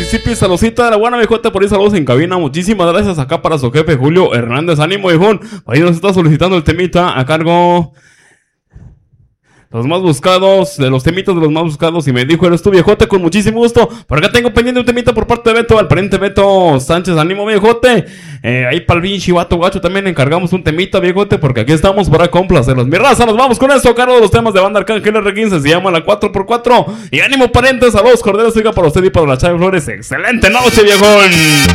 Mississippi, saludcita de la buena, viejote, por ahí saludos en cabina. Muchísimas gracias acá para su jefe Julio Hernández. Ánimo, viejón. Ahí nos está solicitando el temita a cargo. Los más buscados, de los temitas de los más buscados. Y me dijo, eres tú, viejote, con muchísimo gusto. Por acá tengo pendiente un temita por parte de Beto, al pariente Beto Sánchez. Ánimo, viejote. Ahí para el pinche vato gacho también encargamos un temita, viejote, porque aquí estamos para complacerlos. Mi raza, nos vamos con esto, a cargo de los temas de banda Arcángel R15. Se llama la 4x4. Y ánimo, parientes, saludos cordiales, oiga, para usted y para la Chave Flores. Excelente noche, viejón.